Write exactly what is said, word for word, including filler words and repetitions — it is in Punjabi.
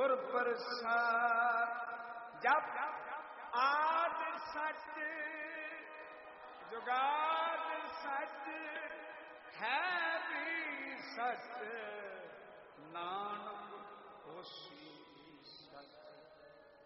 गुर प्रसाद। जप आद सच जुगाद सच है भी सच